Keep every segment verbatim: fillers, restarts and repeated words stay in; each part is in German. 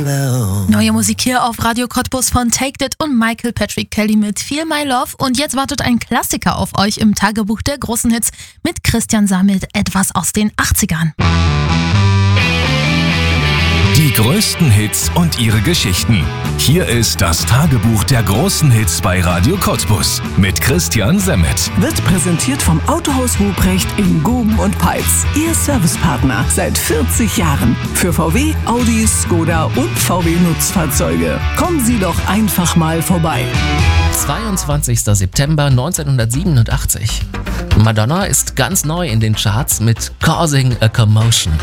Neue Musik hier auf Radio Cottbus von Take That und Michael Patrick Kelly mit Feel My Love. Und jetzt wartet ein Klassiker auf euch im Tagebuch der großen Hits mit Christian Sammelt, etwas aus den achtzigern. Die größten Hits und ihre Geschichten. Hier ist das Tagebuch der großen Hits bei Radio Cottbus mit Christian Sammelt. Wird präsentiert vom Autohaus Ruprecht in Guben und Peitz. Ihr Servicepartner seit vierzig Jahren für V W, Audi, Skoda und V W-Nutzfahrzeuge. Kommen Sie doch einfach mal vorbei. zweiundzwanzigster September neunzehnhundertsiebenundachtzig. Madonna ist ganz neu in den Charts mit Causing a Commotion.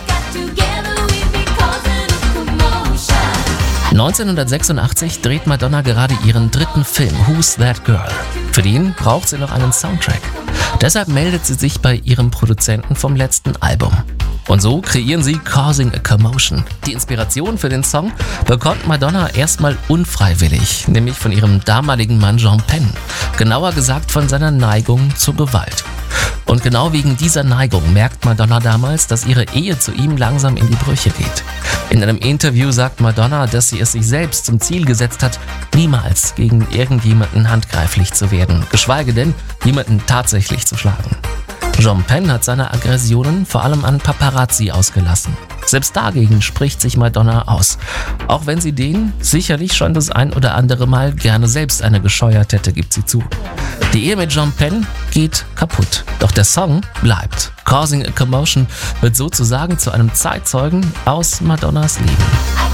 neunzehnhundertsechsundachtzig dreht Madonna gerade ihren dritten Film Who's That Girl? Für den braucht sie noch einen Soundtrack. Deshalb meldet sie sich bei ihrem Produzenten vom letzten Album. Und so kreieren sie Causing a Commotion. Die Inspiration für den Song bekommt Madonna erstmal unfreiwillig, nämlich von ihrem damaligen Mann Sean Penn. Genauer gesagt von seiner Neigung zur Gewalt. Und genau wegen dieser Neigung merkt Madonna damals, dass ihre Ehe zu ihm langsam in die Brüche geht. In einem Interview sagt Madonna, dass sie es sich selbst zum Ziel gesetzt hat, niemals gegen irgendjemanden handgreiflich zu werden, geschweige denn, jemanden tatsächlich zu schlagen. Sean Penn hat seine Aggressionen vor allem an Paparazzi ausgelassen. Selbst dagegen spricht sich Madonna aus, auch wenn sie denen sicherlich schon das ein oder andere Mal gerne selbst eine gescheuert hätte, gibt sie zu. Die Ehe mit Sean Penn geht kaputt, doch der Song bleibt. Causing a Commotion wird sozusagen zu einem Zeitzeugen aus Madonnas Leben.